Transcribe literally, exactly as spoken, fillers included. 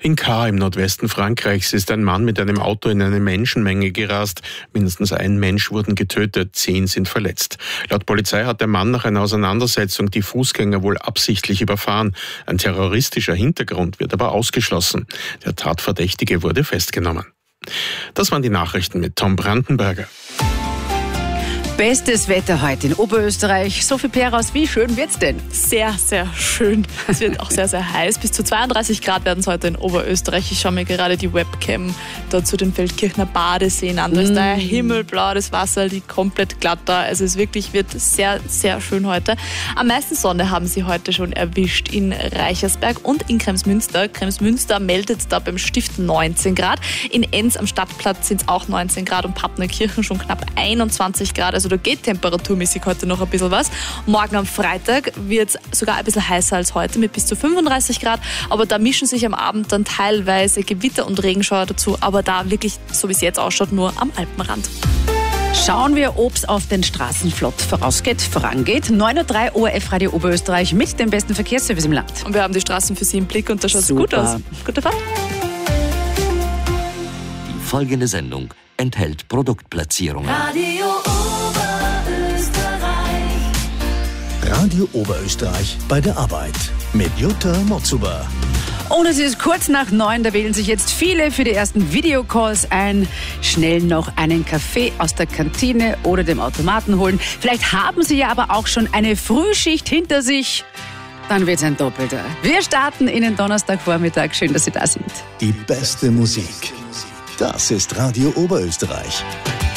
In Caen im Nordwesten Frankreichs ist ein Mann mit einem Auto in eine Menschenmenge gerast. Mindestens ein Mensch wurden getötet, zehn sind verletzt. Laut Polizei hat der Mann nach einer Auseinandersetzung die Fußgänger wohl absichtlich überfahren. Ein terroristischer Hintergrund wird aber ausgeschlossen. Der Tatverdächtige wurde festgenommen. Das waren die Nachrichten mit Tom Brandenberger. Bestes Wetter heute in Oberösterreich. Sophie Peraus, wie schön wird's denn? Sehr, sehr schön. Es wird auch sehr, sehr heiß. Bis zu zweiunddreißig Grad werden es heute in Oberösterreich. Ich schaue mir gerade die Webcam da zu den Feldkirchner Badeseen an. Da ist da himmelblau, das Wasser liegt komplett glatt da. Also es wirklich wird sehr, sehr schön heute. Am meisten Sonne haben sie heute schon erwischt in Reichersberg und in Kremsmünster. Kremsmünster meldet da beim Stift neunzehn Grad. In Enns am Stadtplatz sind es auch neunzehn Grad und Pappnerkirchen schon knapp einundzwanzig Grad. Also da geht temperaturmäßig heute noch ein bisschen was. Morgen am Freitag wird es sogar ein bisschen heißer als heute mit bis zu fünfunddreißig Grad. Aber da mischen sich am Abend dann teilweise Gewitter und Regenschauer dazu. Aber da wirklich, so wie es jetzt ausschaut, nur am Alpenrand. Schauen wir, ob es auf den Straßen flott vorausgeht, vorangeht. neun Uhr drei O R F Radio Oberösterreich mit dem besten Verkehrsservice im Land. Und wir haben die Straßen für Sie im Blick und da schaut es gut aus. Gute Fahrt. Die folgende Sendung enthält Produktplatzierungen. Radio Radio Oberösterreich bei der Arbeit mit Jutta Motzuber. Und es ist kurz nach neun, da wählen sich jetzt viele für die ersten Videocalls ein. Schnell noch einen Kaffee aus der Kantine oder dem Automaten holen. Vielleicht haben Sie ja aber auch schon eine Frühschicht hinter sich. Dann wird es ein Doppelter. Wir starten Ihnen Donnerstagvormittag. Schön, dass Sie da sind. Die beste Musik. Das ist Radio Oberösterreich.